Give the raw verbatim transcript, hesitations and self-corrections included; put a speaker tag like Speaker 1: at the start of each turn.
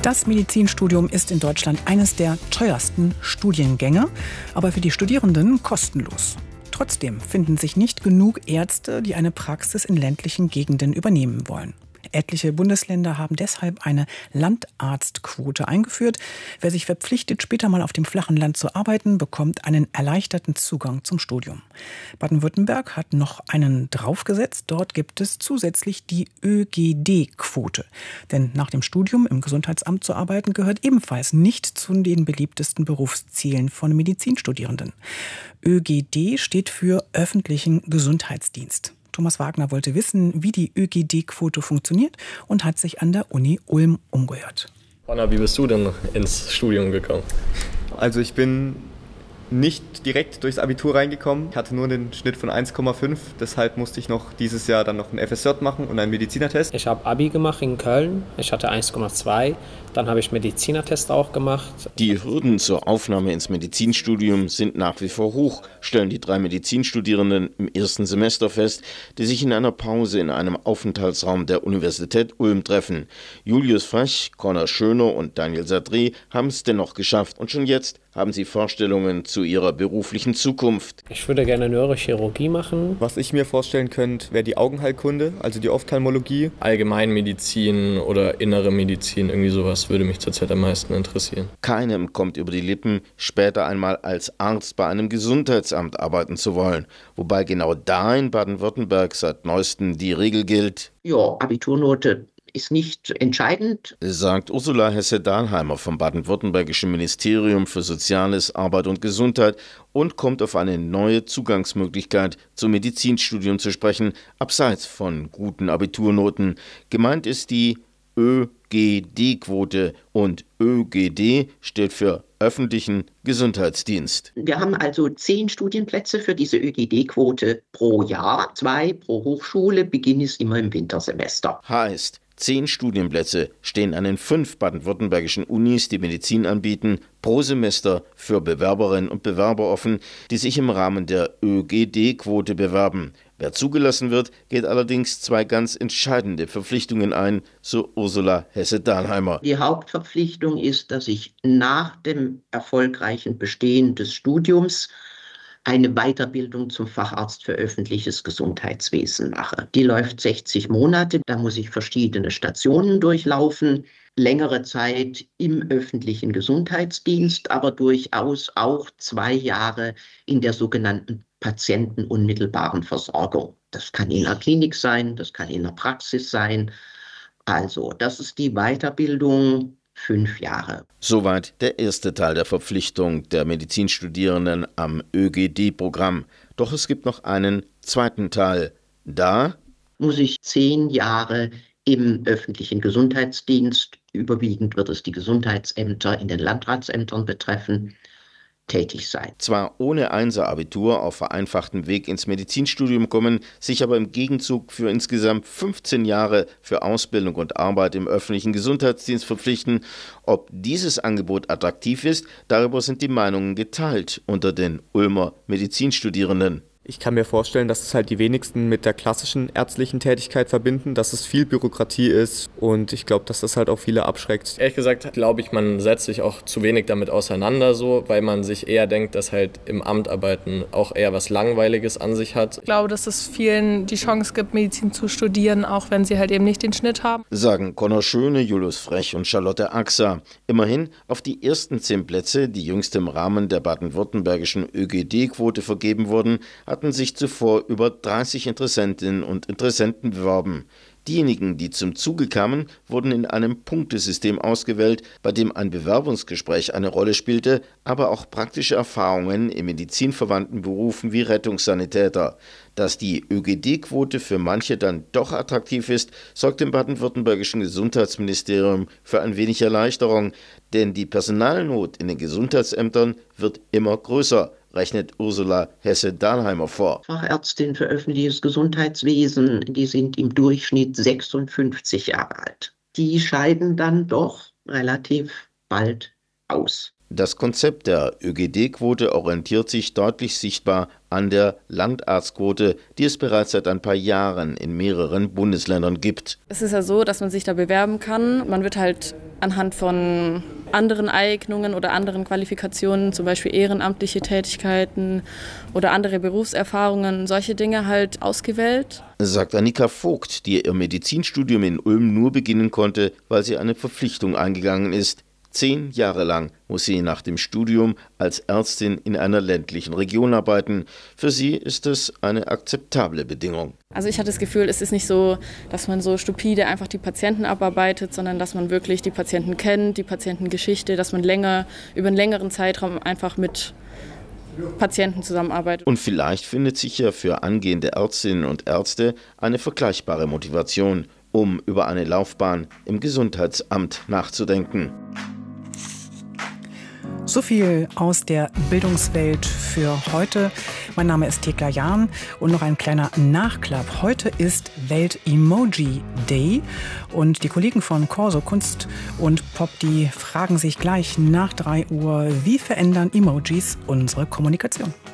Speaker 1: Das Medizinstudium ist in Deutschland eines der teuersten Studiengänge, aber für die Studierenden kostenlos. Trotzdem finden sich nicht genug Ärzte, die eine Praxis in ländlichen Gegenden übernehmen wollen. Etliche Bundesländer haben deshalb eine Landarztquote eingeführt. Wer sich verpflichtet, später mal auf dem flachen Land zu arbeiten, bekommt einen erleichterten Zugang zum Studium. Baden-Württemberg hat noch einen draufgesetzt. Dort gibt es zusätzlich die Ö G D-Quote. Denn nach dem Studium im Gesundheitsamt zu arbeiten, gehört ebenfalls nicht zu den beliebtesten Berufszielen von Medizinstudierenden. Ö G D steht für öffentlichen Gesundheitsdienst. Thomas Wagner wollte wissen, wie die Ö G D-Quote funktioniert und hat sich an der Uni Ulm umgehört.
Speaker 2: Anna, wie bist du denn ins Studium gekommen?
Speaker 3: Also ich bin nicht direkt durchs Abitur reingekommen. Ich hatte nur einen Schnitt von eins Komma fünf, deshalb musste ich noch dieses Jahr dann noch einen F S J machen und einen Medizinertest.
Speaker 4: Ich habe Abi gemacht in Köln, ich hatte eins Komma zwei, dann habe ich Medizinertest auch gemacht.
Speaker 5: Die Hürden zur Aufnahme ins Medizinstudium sind nach wie vor hoch, stellen die drei Medizinstudierenden im ersten Semester fest, die sich in einer Pause in einem Aufenthaltsraum der Universität Ulm treffen. Julius Frech, Conor Schöner und Daniel Sadri haben es dennoch geschafft und schon jetzt haben sie Vorstellungen zu ihrer beruflichen Zukunft.
Speaker 4: Ich würde gerne Neurochirurgie machen.
Speaker 3: Was ich mir vorstellen könnte, wäre die Augenheilkunde, also die Ophthalmologie.
Speaker 2: Allgemeinmedizin oder innere Medizin, irgendwie sowas würde mich zurzeit am meisten interessieren.
Speaker 5: Keinem kommt über die Lippen, später einmal als Arzt bei einem Gesundheitsamt arbeiten zu wollen. Wobei genau da in Baden-Württemberg seit neuestem die Regel gilt:
Speaker 6: Ja, Abiturnote ist nicht entscheidend,
Speaker 5: sagt Ursula Hesse-Dahlheimer vom baden-württembergischen Ministerium für Soziales, Arbeit und Gesundheit und kommt auf eine neue Zugangsmöglichkeit zum Medizinstudium zu sprechen, abseits von guten Abiturnoten. Gemeint ist die Ö G D-Quote und Ö G D steht für öffentlichen Gesundheitsdienst.
Speaker 6: Wir haben also zehn Studienplätze für diese Ö G D-Quote pro Jahr, zwei pro Hochschule. Beginn ist immer im Wintersemester.
Speaker 5: Heißt, zehn Studienplätze stehen an den fünf baden-württembergischen Unis, die Medizin anbieten, pro Semester für Bewerberinnen und Bewerber offen, die sich im Rahmen der Ö G D-Quote bewerben. Wer zugelassen wird, geht allerdings zwei ganz entscheidende Verpflichtungen ein, so Ursula Hesse-Dahlheimer.
Speaker 6: Die Hauptverpflichtung ist, dass ich nach dem erfolgreichen Bestehen des Studiums eine Weiterbildung zum Facharzt für öffentliches Gesundheitswesen mache. Die läuft sechzig Monate, da muss ich verschiedene Stationen durchlaufen, längere Zeit im öffentlichen Gesundheitsdienst, aber durchaus auch zwei Jahre in der sogenannten patientenunmittelbaren Versorgung. Das kann in der Klinik sein, das kann in der Praxis sein. Also, das ist die Weiterbildung. Fünf Jahre.
Speaker 5: Soweit der erste Teil der Verpflichtung der Medizinstudierenden am Ö G D-Programm. Doch es gibt noch einen zweiten Teil. Da
Speaker 6: muss ich zehn Jahre im öffentlichen Gesundheitsdienst, überwiegend wird es die Gesundheitsämter in den Landratsämtern betreffen, tätig sein.
Speaker 5: Zwar ohne Einser-Abitur auf vereinfachtem Weg ins Medizinstudium kommen, sich aber im Gegenzug für insgesamt fünfzehn Jahre für Ausbildung und Arbeit im öffentlichen Gesundheitsdienst verpflichten. Ob dieses Angebot attraktiv ist, darüber sind die Meinungen geteilt unter den Ulmer Medizinstudierenden.
Speaker 3: Ich kann mir vorstellen, dass es halt die wenigsten mit der klassischen ärztlichen Tätigkeit verbinden, dass es viel Bürokratie ist und ich glaube, dass das halt auch viele abschreckt.
Speaker 2: Ehrlich gesagt glaube ich, man setzt sich auch zu wenig damit auseinander, so, weil man sich eher denkt, dass halt im Amt arbeiten auch eher was Langweiliges an sich hat.
Speaker 7: Ich glaube, dass es vielen die Chance gibt, Medizin zu studieren, auch wenn sie halt eben nicht den Schnitt haben.
Speaker 5: Sagen Conor Schöne, Julius Frech und Charlotte Axer. Immerhin auf die ersten zehn Plätze, die jüngst im Rahmen der baden-württembergischen Ö G D-Quote vergeben wurden, hatten sich zuvor über dreißig Interessentinnen und Interessenten beworben. Diejenigen, die zum Zuge kamen, wurden in einem Punktesystem ausgewählt, bei dem ein Bewerbungsgespräch eine Rolle spielte, aber auch praktische Erfahrungen in medizinverwandten Berufen wie Rettungssanitäter. Dass die Ö G D-Quote für manche dann doch attraktiv ist, sorgt im baden-württembergischen Gesundheitsministerium für ein wenig Erleichterung, denn die Personalnot in den Gesundheitsämtern wird immer größer, rechnet Ursula Hesse-Dahlheimer vor.
Speaker 6: Fachärztin für öffentliches Gesundheitswesen, die sind im Durchschnitt sechsundfünfzig Jahre alt. Die scheiden dann doch relativ bald aus.
Speaker 5: Das Konzept der Ö G D-Quote orientiert sich deutlich sichtbar an der Landarztquote, die es bereits seit ein paar Jahren in mehreren Bundesländern gibt.
Speaker 8: Es ist ja so, dass man sich da bewerben kann. Man wird halt anhand von anderen Eignungen oder anderen Qualifikationen, zum Beispiel ehrenamtliche Tätigkeiten oder andere Berufserfahrungen, solche Dinge halt ausgewählt.
Speaker 5: Sagt Annika Vogt, die ihr Medizinstudium in Ulm nur beginnen konnte, weil sie eine Verpflichtung eingegangen ist. Zehn Jahre lang muss sie nach dem Studium als Ärztin in einer ländlichen Region arbeiten. Für sie ist es eine akzeptable Bedingung.
Speaker 8: Also ich hatte das Gefühl, es ist nicht so, dass man so stupide einfach die Patienten abarbeitet, sondern dass man wirklich die Patienten kennt, die Patientengeschichte, dass man länger, über einen längeren Zeitraum einfach mit Patienten zusammenarbeitet.
Speaker 5: Und vielleicht findet sich ja für angehende Ärztinnen und Ärzte eine vergleichbare Motivation, um über eine Laufbahn im Gesundheitsamt nachzudenken.
Speaker 1: So viel aus der Bildungswelt für heute. Mein Name ist Thekla Jahn und noch ein kleiner Nachklapp. Heute ist Welt-Emoji Day und die Kollegen von Corso Kunst und Pop, die fragen sich gleich nach drei Uhr, wie verändern Emojis unsere Kommunikation?